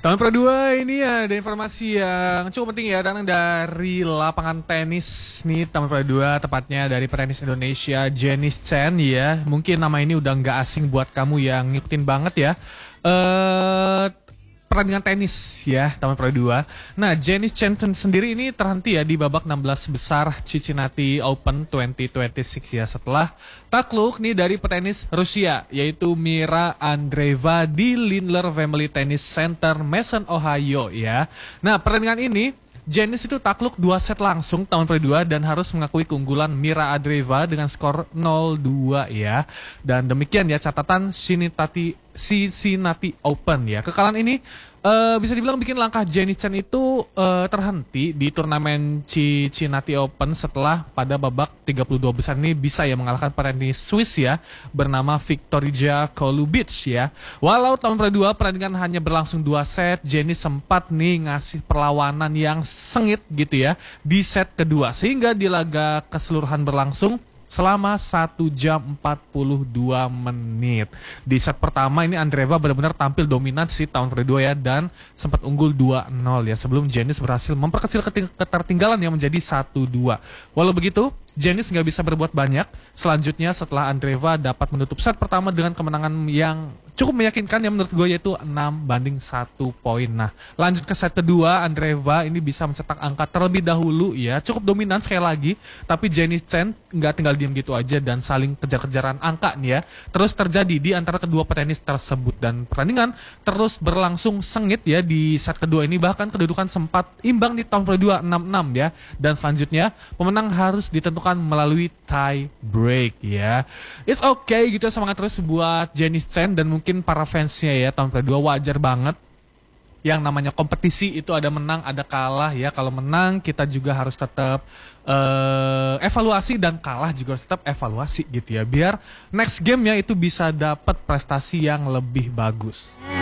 Tahun kedua ini ada informasi yang cukup penting ya, datang dari lapangan tenis nih. Tahun kedua tepatnya dari petenis Indonesia Janice Chen ya. Mungkin nama ini udah nggak asing buat kamu yang ngikutin banget ya. Pertandingan tenis ya tahun kedua. Nah, Janice Chen sendiri ini terhenti ya di babak 16 besar Cincinnati Open 2026 ya, setelah takluk nih dari petenis Rusia yaitu Mira Andreeva di Lindner Family Tennis Center, Mason, Ohio ya. Nah, pertandingan ini Janice itu takluk 2 set langsung tahun kedua dan harus mengakui keunggulan Mira Andreeva dengan skor 0-2 ya. Dan demikian ya catatan Cincinnati Open ya. Kekalahan ini bisa dibilang bikin langkah Janice Chen itu terhenti di turnamen Cincinnati Open setelah pada babak 32 besar ini bisa ya mengalahkan petenis Swiss ya bernama Viktorija Golubic ya. Walau tahun kedua pertandingan hanya berlangsung 2 set, Janice sempat nih ngasih perlawanan yang sengit gitu ya di set kedua sehingga di laga keseluruhan berlangsung selama 1 jam 42 menit. Di set pertama ini Andreeva benar-benar tampil dominan sih tahun kedua ya dan sempat unggul 2-0 ya sebelum Janice berhasil memperkecil ketertinggalan yang menjadi 1-2. Walau begitu, Janice nggak bisa berbuat banyak. Selanjutnya setelah Andreeva dapat menutup set pertama dengan kemenangan yang cukup meyakinkan ya menurut gue yaitu 6-1 poin. Nah, lanjut ke set kedua, Andreeva ini bisa mencetak angka terlebih dahulu ya, cukup dominan sekali lagi, tapi Janice Chen nggak tinggal diam gitu aja dan saling kejar-kejaran angka nih ya. Terus terjadi di antara kedua petenis tersebut dan pertandingan terus berlangsung sengit ya di set kedua ini, bahkan kedudukan sempat imbang di tahun kedua 6-6 ya. Dan selanjutnya pemenang harus ditentukan melalui tie break ya. It's okay gitu, semangat terus buat Janice Chen dan mungkin para fansnya ya tahun kedua wajar banget. Yang namanya kompetisi itu ada menang ada kalah ya. Kalau menang kita juga harus tetap evaluasi dan kalah juga harus tetap evaluasi gitu ya. Biar next game ya itu bisa dapat prestasi yang lebih bagus.